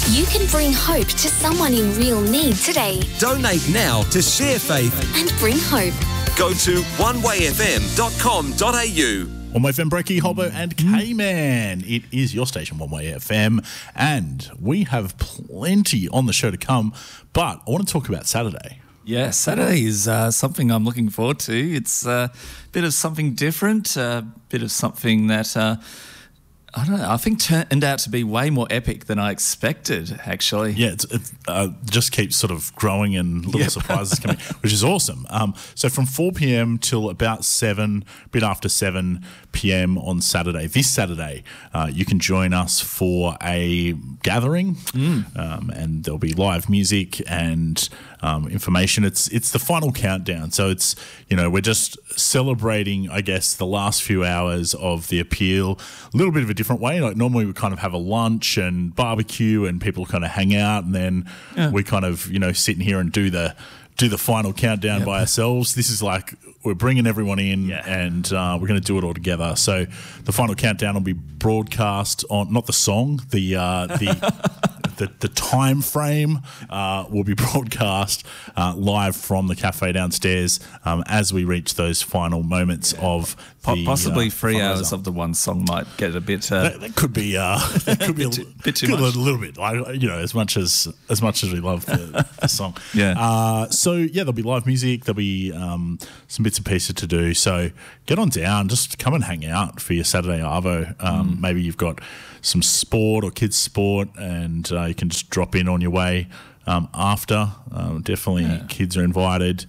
You can bring hope to someone in real need today. Donate now to share faith and bring hope. Go to onewayfm.com.au. One Way FM, Brecky, Hobbo and K-Man. It is your station, One Way FM, and we have plenty on the show to come, but I want to talk about Saturday. Yeah, Saturday is something I'm looking forward to. It's a bit of something different, a bit of something that, I don't know, I think turned out to be way more epic than I expected, actually. Yeah, it just keeps sort of growing and little surprises coming, which is awesome. So from 4 p.m. till about 7, a bit after 7 p.m. on Saturday, this Saturday, you can join us for a gathering, and there'll be live music and information. It's the final countdown, so it's, you know, we're just celebrating, I guess, the last few hours of the appeal, a little bit of a different way. Like normally we kind of have a lunch and barbecue and people kind of hang out, and then we kind of, you know, sit in here and do the final countdown by ourselves. This is like we're bringing everyone in and we're going to do it all together. So the final countdown will be broadcast on, not the song, the time frame will be broadcast live from the cafe downstairs as we reach those final moments of the, possibly 3 hours of the one song might get a bit. That could be a bit too much. A little bit, you know, as much as we love the song. So there'll be live music. There'll be some bits and pieces to do. So get on down. Just come and hang out for your Saturday arvo. Maybe you've got some sport or kids sport, and you can just drop in on your way after. Definitely kids are invited.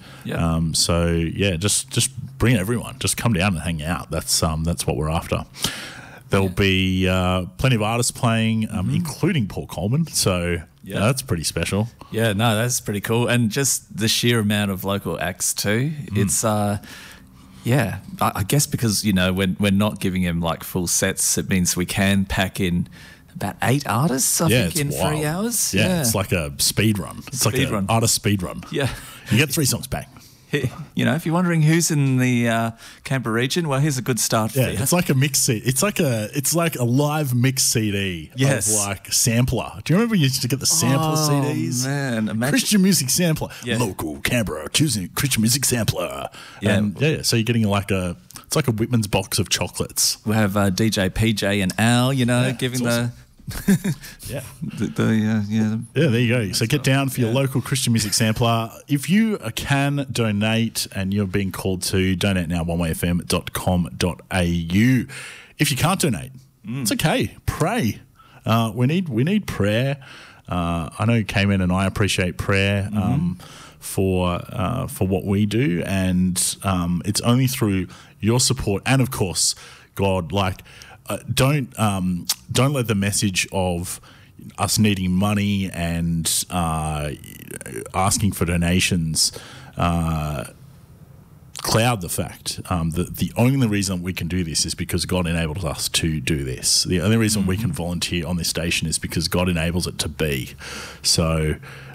Just bring everyone. Just come down and hang out. That's what we're after. There'll be plenty of artists playing, including Paul Coleman. So that's pretty special. Yeah, no, that's pretty cool. And just the sheer amount of local acts too. It's I guess because, you know, when we're not giving him like full sets, it means we can pack in about 8 artists, I think, in wild. 3 hours. Yeah, it's like a speed run. It's like an artist speed run. Yeah. You get 3 songs back. You know, if you're wondering who's in the Canberra region, well, here's a good start for you. It's like a mix CD. It's like a live mix CD of like sampler. Do you remember you used to get the sampler CDs? Man, imagine. Christian music sampler. Local Canberra choosing Christian music sampler. So you're getting it's like a Whitman's box of chocolates. We have DJ PJ and Al, you know, giving awesome. There you go. So get down for your local Christian music sampler. If you can donate, and you're being called to, donate now, onewayfm.com.au. If you can't donate, it's okay. Pray. We need prayer. I know Cayman and I appreciate prayer for what we do, and it's only through your support and, of course, God, like. Don't let the message of us needing money and asking for donations cloud the fact that the only reason we can do this is because God enables us to do this. The only reason we can volunteer on this station is because God enables it to be. So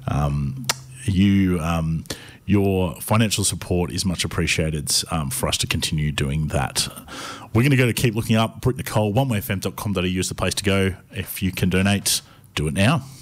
your financial support is much appreciated for us to continue doing that. We're going to go to keep looking up. Britt Nicole, onewayfm.com.au is the place to go. If you can donate, do it now.